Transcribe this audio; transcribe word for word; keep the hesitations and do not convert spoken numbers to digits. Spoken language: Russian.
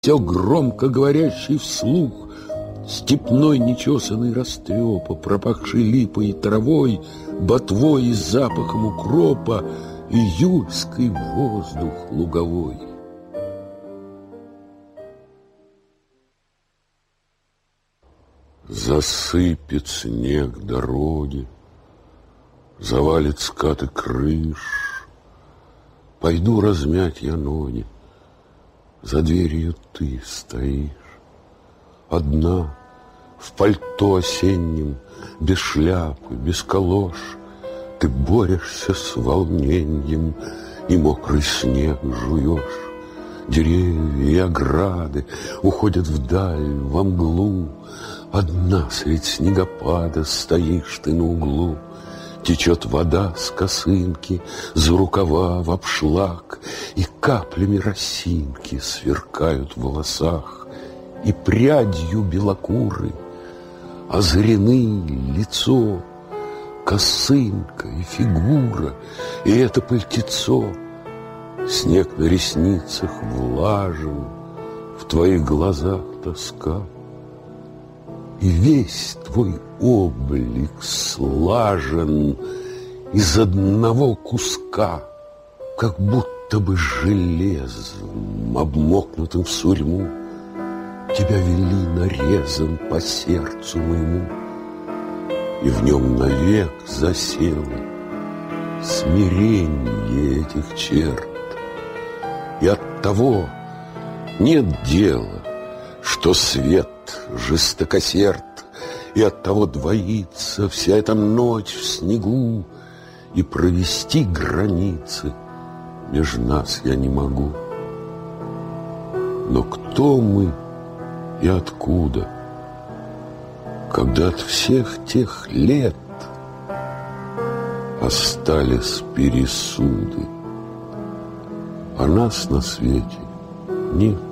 Все громко говорящий вслух, степной нечесанный растрепа, пропахший липой и травой, ботвой и запахом укропа, июльский воздух луговой. Засыпет снег дороги, завалит скаты крыш. Пойду размять я ноги, за дверью ты стоишь. Одна, в пальто осеннем, без шляпы, без калош. Ты борешься с волнением и мокрый снег жуешь. Деревья и ограды уходят вдаль, во мглу. Одна средь снегопада стоишь ты на углу. Течет вода с косынки, за рукава в обшлаг, и каплями росинки сверкают в волосах, и прядью белокуры озарены лицо, косынка и фигура, и это пальтецо. Снег на ресницах влажен, в твоих глазах тоска. И весь твой облик слажен из одного куска, как будто бы железом, обмокнутым в сурьму. Тебя вели нарезом по сердцу моему, и в нем навек засело смирение этих черт. И оттого нет дела, что свет жестокосерд, и оттого двоится вся эта ночь в снегу, и провести границы меж нас я не могу. Но кто мы и откуда, когда от всех тех лет остались пересуды, а нас на свете нет?